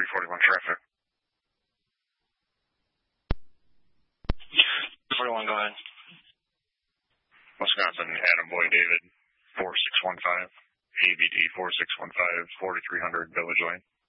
341 traffic. 41, go ahead. Wisconsin, Adam Boy David, 4615, ABD 4615, 4300 Village Lane.